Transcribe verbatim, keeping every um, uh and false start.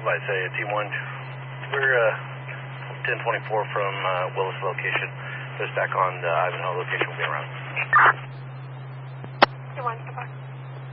Like I say, Team one, we're uh, ten twenty-four from uh, Willis location. Just back on the Ivanhoe location. We'll be around.